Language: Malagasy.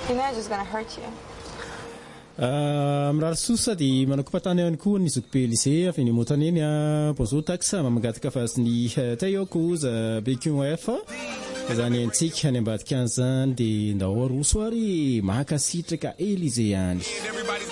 You know it's just going to hurt you. Mirary sosa dia manakopatany ihany koa ny zokopelizay avy ny motany eny bozo taxa mamangataka fa ny tayokoza BQF zany antsika any ambadika an'izany dia ndao rosoary makasitraka Elysée any.